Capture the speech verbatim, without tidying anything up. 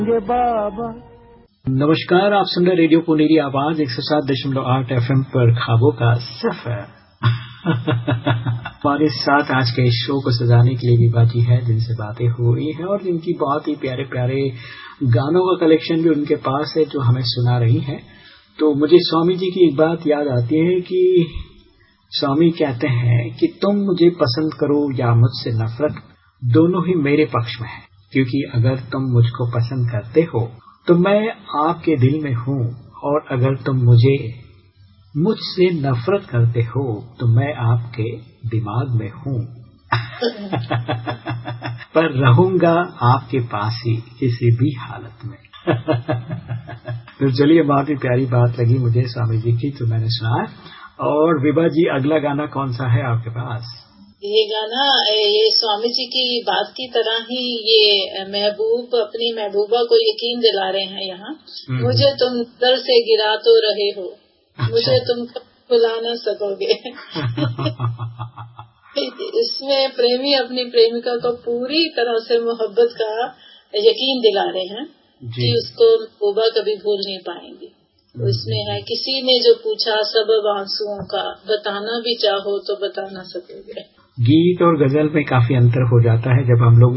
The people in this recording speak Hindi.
बाबा। नमस्कार, आप सुन रहे रेडियो पुनेरी आवाज एक सौ सात दशमलव आठ एफएम पर ख्वाबों का सफर। हमारे साथ आज के इस शो को सजाने के लिए विभा जी है, जिनसे बातें हुई हैं और जिनकी बहुत ही प्यारे प्यारे गानों का कलेक्शन भी उनके पास है, जो हमें सुना रही हैं। तो मुझे स्वामी जी की एक बात याद आती है कि स्वामी कहते हैं कि तुम मुझे पसंद करो या मुझसे नफरत, दोनों ही मेरे पक्ष में है, क्योंकि अगर तुम मुझको पसंद करते हो तो मैं आपके दिल में हूँ, और अगर तुम मुझे मुझसे नफरत करते हो तो मैं आपके दिमाग में हूँ। पर रहूंगा आपके पास ही किसी भी हालत में। तो चलिए, बहुत ही प्यारी बात लगी मुझे स्वामी जी की, तो मैंने सुना। और विभा जी, अगला गाना कौन सा है आपके पास? ये गाना ये स्वामी जी की बात की तरह ही ये महबूब अपनी महबूबा को यकीन दिला रहे हैं यहाँ। मुझे तुम दर से गिरा तो रहे हो, मुझे तुम भुला न सकोगे। इसमें प्रेमी अपनी प्रेमिका को पूरी तरह से मोहब्बत का यकीन दिला रहे हैं कि उसको महबूबा कभी भूल नहीं पाएंगी। तो इसमें है, किसी ने जो पूछा सबब आंसुओं का, बताना भी चाहो तो बता ना सकोगे। गीत और गजल में काफी अंतर हो जाता है जब हम लोग